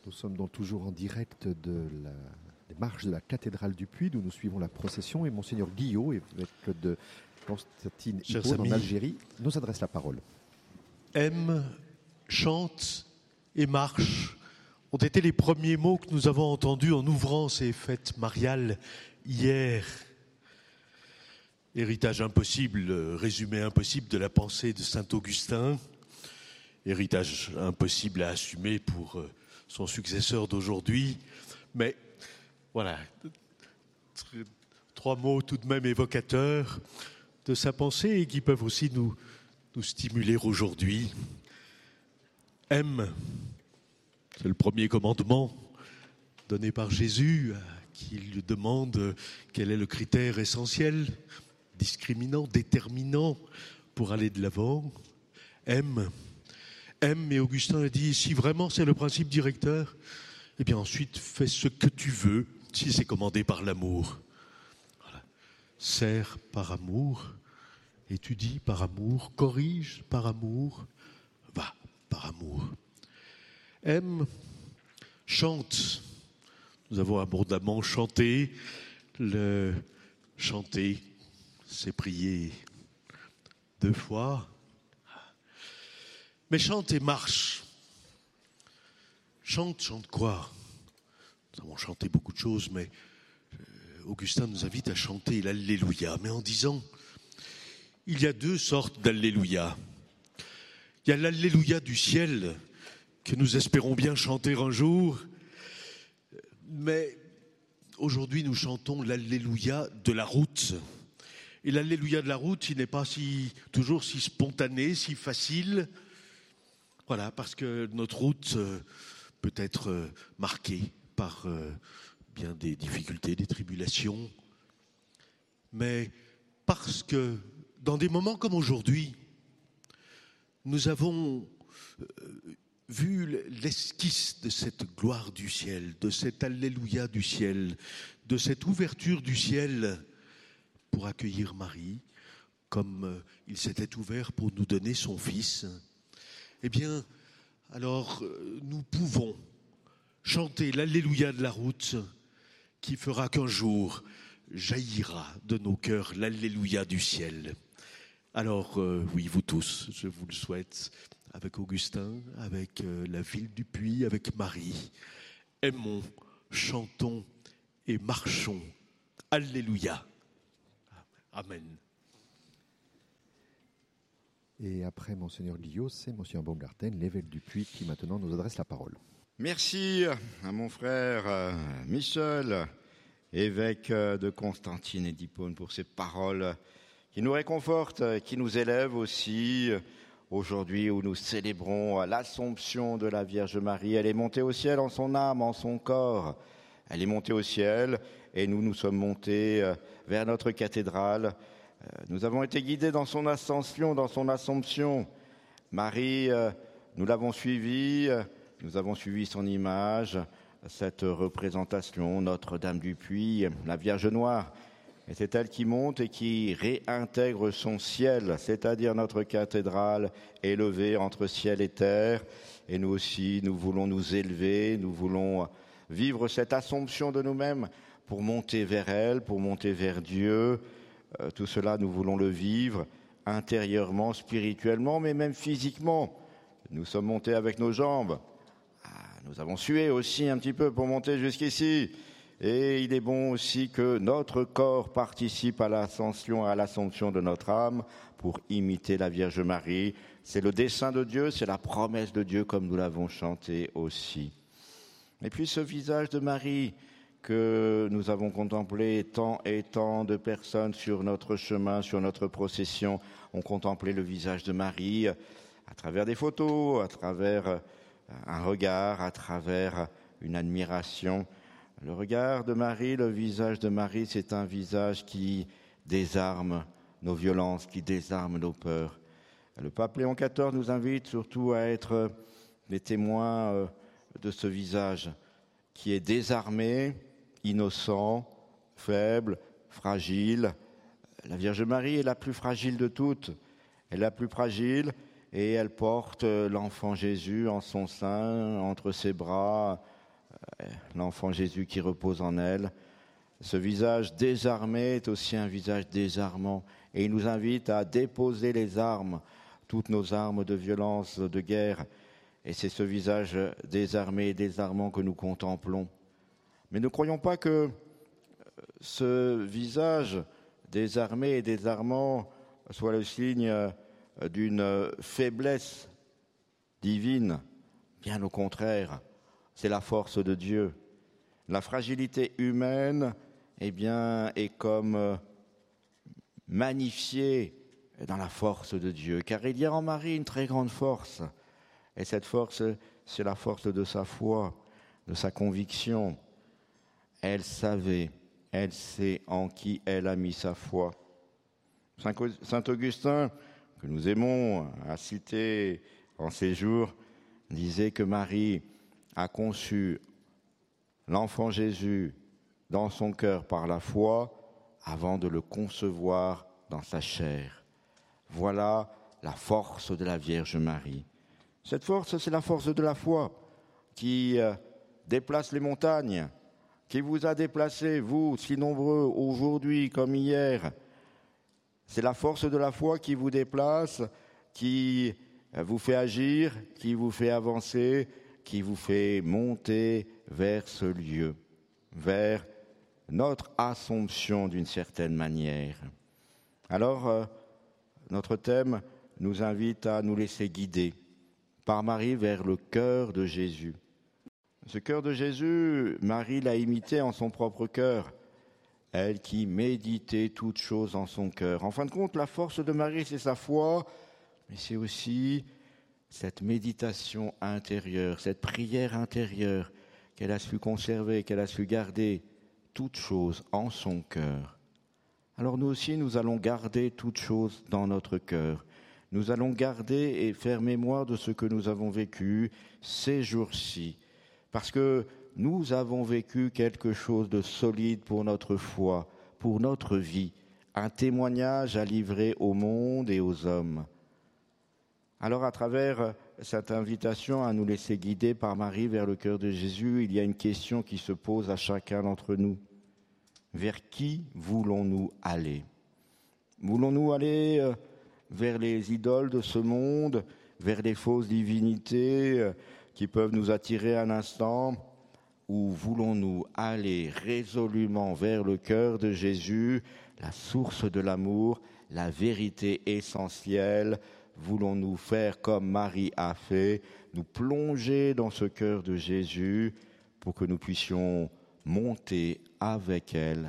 Nous sommes donc toujours en direct des marches de la cathédrale du Puy, d'où nous suivons la procession, et Monseigneur Guillot, évêque de Constantine-Hippone en Algérie, nous adresse la parole. Aime, chante et marche ont été les premiers mots que nous avons entendus en ouvrant ces fêtes mariales hier. Héritage impossible, résumé impossible de la pensée de saint Augustin, héritage impossible à assumer pour son successeur d'aujourd'hui, mais voilà, trois mots tout de même évocateurs de sa pensée et qui peuvent aussi nous stimuler aujourd'hui. Aime, c'est le premier commandement donné par Jésus, qui lui demande quel est le critère essentiel, discriminant, déterminant pour aller de l'avant. Aime, et Augustin a dit, si vraiment c'est le principe directeur, eh bien ensuite fais ce que tu veux, si c'est commandé par l'amour. Voilà. Sers par amour, étudie par amour, corrige par amour, va par amour. Aime, chante. Nous avons abondamment chanté. Le chanter, c'est prier 2 fois. Mais chante et marche. Chante quoi? Nous avons chanté beaucoup de choses, mais Augustin nous invite à chanter l'Alléluia, mais en disant, il y a 2 sortes d'Alléluia. Il y a l'Alléluia du ciel, que nous espérons bien chanter un jour, mais aujourd'hui nous chantons l'Alléluia de la route. Et l'Alléluia de la route, il n'est pas toujours si spontané, si facile. Voilà, parce que notre route peut être marquée par bien des difficultés, des tribulations. Mais parce que dans des moments comme aujourd'hui, nous avons vu l'esquisse de cette gloire du ciel, de cet Alléluia du ciel, de cette ouverture du ciel pour accueillir Marie, comme il s'était ouvert pour nous donner son Fils. Eh bien, alors nous pouvons chanter l'Alléluia de la route qui fera qu'un jour jaillira de nos cœurs l'Alléluia du ciel. Alors oui, vous tous, je vous le souhaite, avec Augustin, avec la ville du Puy, avec Marie. Aimons, chantons et marchons. Alléluia. Amen. Et après Monseigneur Guillot, c'est Monseigneur Baumgarten, l'évêque du Puy, qui maintenant nous adresse la parole. Merci à mon frère Michel, évêque de Constantine-Hippone, pour ces paroles qui nous réconfortent, qui nous élèvent aussi. Aujourd'hui où nous célébrons l'Assomption de la Vierge Marie, elle est montée au ciel en son âme, en son corps. Elle est montée au ciel et nous sommes montés vers notre cathédrale. Nous avons été guidés dans son ascension, dans son Assomption. Marie, nous l'avons suivie, nous avons suivi son image, cette représentation, Notre-Dame du Puy, la Vierge Noire. Et c'est elle qui monte et qui réintègre son ciel, c'est-à-dire notre cathédrale élevée entre ciel et terre. Et nous aussi, nous voulons nous élever, nous voulons vivre cette assomption de nous-mêmes pour monter vers elle, pour monter vers Dieu. Tout cela, nous voulons le vivre intérieurement, spirituellement, mais même physiquement. Nous sommes montés avec nos jambes. Nous avons sué aussi un petit peu pour monter jusqu'ici. Et il est bon aussi que notre corps participe à l'ascension, à l'assomption de notre âme pour imiter la Vierge Marie. C'est le dessein de Dieu, c'est la promesse de Dieu comme nous l'avons chanté aussi. Et puis ce visage de Marie que nous avons contemplé, tant et tant de personnes sur notre chemin, sur notre procession, ont contemplé le visage de Marie à travers des photos, à travers un regard, à travers une admiration. Le regard de Marie, le visage de Marie, c'est un visage qui désarme nos violences, qui désarme nos peurs. Le pape Léon XIV nous invite surtout à être les témoins de ce visage qui est désarmé, innocent, faible, fragile. La Vierge Marie est la plus fragile de toutes. Elle est la plus fragile et elle porte l'enfant Jésus en son sein, entre ses bras, l'enfant Jésus qui repose en elle. Ce visage désarmé est aussi un visage désarmant. Et il nous invite à déposer les armes, toutes nos armes de violence, de guerre. Et c'est ce visage désarmé et désarmant que nous contemplons. Mais ne croyons pas que ce visage désarmé et désarmant soit le signe d'une faiblesse divine. Bien au contraire, c'est la force de Dieu. La fragilité humaine, est comme magnifiée dans la force de Dieu. Car il y a en Marie une très grande force. Et cette force, c'est la force de sa foi, de sa conviction. Elle savait, elle sait en qui elle a mis sa foi. Saint Augustin, que nous aimons à citer en ces jours, disait que Marie a conçu l'enfant Jésus dans son cœur par la foi avant de le concevoir dans sa chair. Voilà la force de la Vierge Marie. Cette force, c'est la force de la foi qui déplace les montagnes, qui vous a déplacé, vous, si nombreux, aujourd'hui comme hier. C'est la force de la foi qui vous déplace, qui vous fait agir, qui vous fait avancer, qui vous fait monter vers ce lieu, vers notre Assomption d'une certaine manière. Alors, notre thème nous invite à nous laisser guider par Marie vers le cœur de Jésus. Ce cœur de Jésus, Marie l'a imité en son propre cœur, elle qui méditait toutes choses en son cœur. En fin de compte, la force de Marie, c'est sa foi, mais c'est aussi cette méditation intérieure, cette prière intérieure qu'elle a su conserver, qu'elle a su garder toutes choses en son cœur. Alors nous aussi, nous allons garder toutes choses dans notre cœur. Nous allons garder et faire mémoire de ce que nous avons vécu ces jours-ci, parce que nous avons vécu quelque chose de solide pour notre foi, pour notre vie, un témoignage à livrer au monde et aux hommes. Alors à travers cette invitation à nous laisser guider par Marie vers le cœur de Jésus, il y a une question qui se pose à chacun d'entre nous. Vers qui voulons-nous aller ? Voulons-nous aller vers les idoles de ce monde, vers les fausses divinités qui peuvent nous attirer un instant ? Ou voulons-nous aller résolument vers le cœur de Jésus, la source de l'amour, la vérité essentielle ? Voulons-nous faire comme Marie a fait, nous plonger dans ce cœur de Jésus pour que nous puissions monter avec elle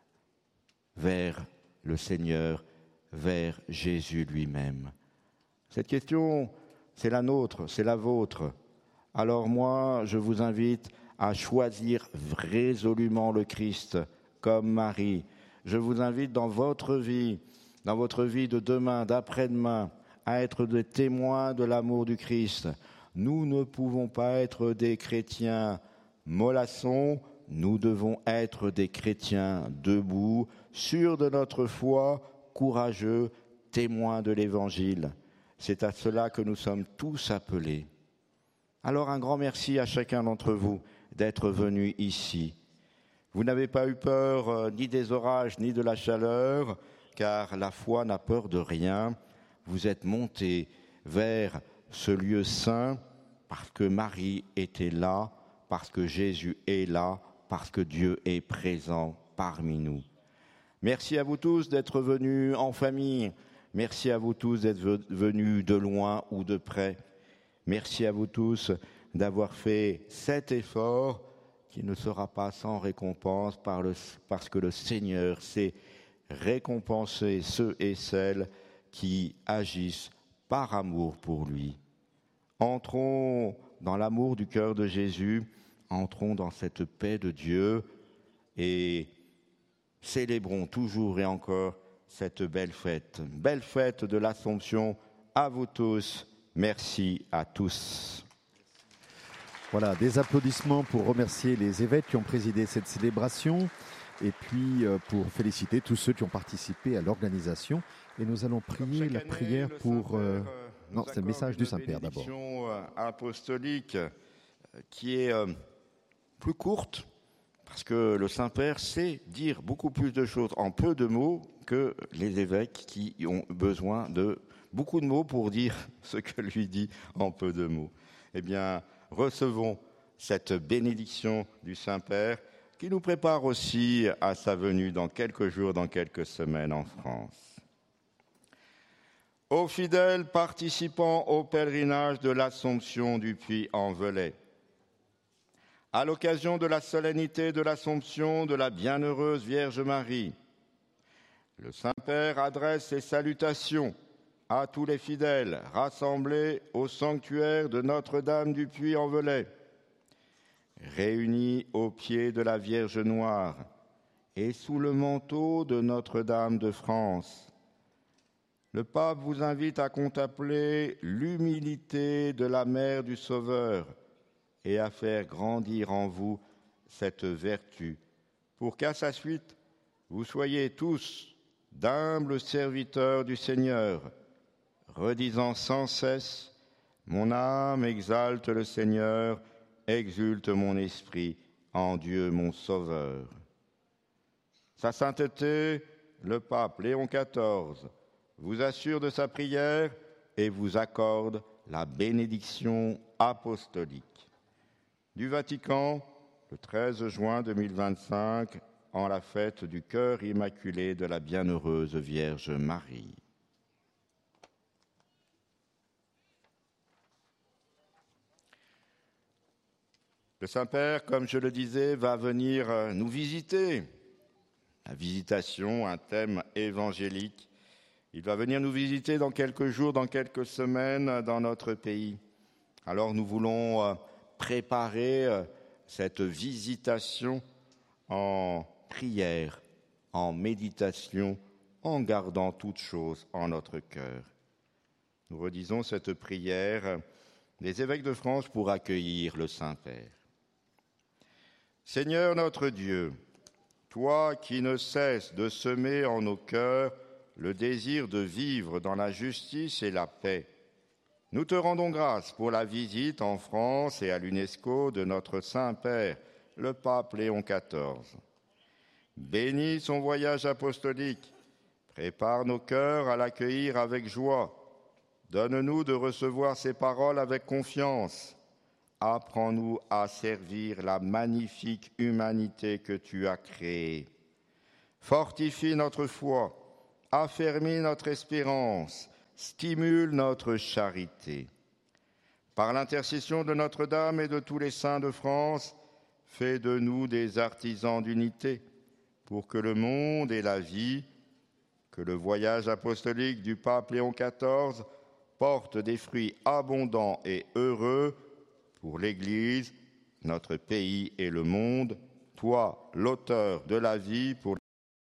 vers le Seigneur, vers Jésus lui-même. Cette question, c'est la nôtre, c'est la vôtre. Alors moi, je vous invite à choisir résolument le Christ comme Marie. Je vous invite dans votre vie de demain, d'après-demain, à être des témoins de l'amour du Christ. Nous ne pouvons pas être des chrétiens mollassons, nous devons être des chrétiens debout, sûrs de notre foi, courageux, témoins de l'Évangile. C'est à cela que nous sommes tous appelés. Alors un grand merci à chacun d'entre vous d'être venus ici. Vous n'avez pas eu peur ni des orages ni de la chaleur, car la foi n'a peur de rien. Vous êtes montés vers ce lieu saint parce que Marie était là, parce que Jésus est là, parce que Dieu est présent parmi nous. Merci à vous tous d'être venus en famille. Merci à vous tous d'être venus de loin ou de près. Merci à vous tous d'avoir fait cet effort qui ne sera pas sans récompense parce que le Seigneur sait récompenser ceux et celles qui agissent par amour pour lui. Entrons dans l'amour du cœur de Jésus, entrons dans cette paix de Dieu et célébrons toujours et encore cette belle fête de l'Assomption. À vous tous, merci à tous. Voilà, des applaudissements pour remercier les évêques qui ont présidé cette célébration et puis pour féliciter tous ceux qui ont participé à l'organisation. Et nous allons prier la prière pour... non, c'est le message du Saint-Père d'abord. Apostolique qui est plus courte, parce que le Saint-Père sait dire beaucoup plus de choses en peu de mots que les évêques qui ont besoin de beaucoup de mots pour dire ce que lui dit en peu de mots. Eh bien, recevons cette bénédiction du Saint-Père qui nous prépare aussi à sa venue dans quelques jours, dans quelques semaines en France. Aux fidèles participant au pèlerinage de l'Assomption du Puy-en-Velay, à l'occasion de la solennité de l'Assomption de la Bienheureuse Vierge Marie, le Saint-Père adresse ses salutations à tous les fidèles rassemblés au sanctuaire de Notre-Dame du Puy-en-Velay, réunis au pied de la Vierge Noire et sous le manteau de Notre-Dame de France. Le pape vous invite à contempler l'humilité de la Mère du Sauveur et à faire grandir en vous cette vertu, pour qu'à sa suite, vous soyez tous d'humbles serviteurs du Seigneur, redisant sans cesse « Mon âme exalte le Seigneur, exulte mon esprit en Dieu mon Sauveur ». Sa sainteté, le pape Léon XIV, vous assure de sa prière et vous accorde la bénédiction apostolique. Du Vatican, le 13 juin 2025, en la fête du cœur immaculé de la Bienheureuse Vierge Marie. Le Saint-Père, comme je le disais, va venir nous visiter. La visitation, un thème évangélique. Il va venir nous visiter dans quelques jours, dans quelques semaines dans notre pays. Alors nous voulons préparer cette visitation en prière, en méditation, en gardant toutes choses en notre cœur. Nous redisons cette prière des évêques de France pour accueillir le Saint-Père. Seigneur notre Dieu, toi qui ne cesses de semer en nos cœurs le désir de vivre dans la justice et la paix, nous te rendons grâce pour la visite en France et à l'UNESCO de notre Saint-Père, le pape Léon XIV. Bénis son voyage apostolique, prépare nos cœurs à l'accueillir avec joie, donne-nous de recevoir ses paroles avec confiance, apprends-nous à servir la magnifique humanité que tu as créée. Fortifie notre foi, affermis notre espérance, stimule notre charité. Par l'intercession de Notre-Dame et de tous les saints de France, fais de nous des artisans d'unité, pour que le monde et la vie, que le voyage apostolique du pape Léon XIV porte des fruits abondants et heureux pour l'Église, notre pays et le monde, toi, l'auteur de la vie, pour